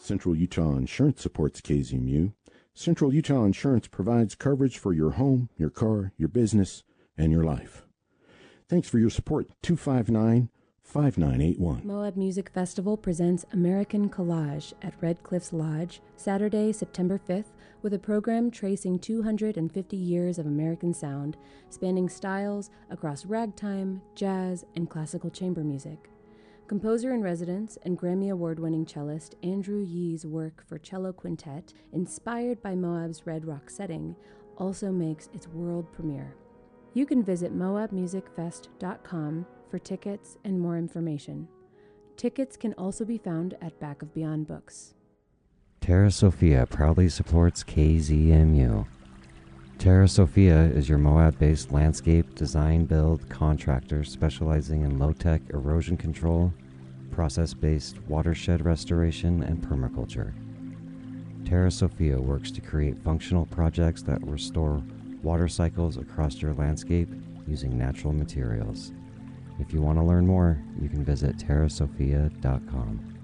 Central Utah Insurance supports KZMU. Central Utah Insurance provides coverage for your home, your car, your business, and your life. Thanks for your support. 259-5981. Moab Music Festival presents American Collage at Red Cliffs Lodge, Saturday, September 5th, with a program tracing 250 years of American sound, spanning styles across ragtime, jazz, and classical chamber music. Composer-in-residence and Grammy Award-winning cellist Andrew Yee's work for cello quintet, inspired by Moab's Red Rock setting, also makes its world premiere. You can visit moabmusicfest.com for tickets and more information. Tickets can also be found at Back of Beyond Books. Terra Sophia proudly supports KZMU. Terra Sophia is your Moab-based landscape design build contractor specializing in low-tech erosion control, process-based watershed restoration, and permaculture. Terra Sophia works to create functional projects that restore water cycles across your landscape using natural materials. If you want to learn more, you can visit terrasophia.com.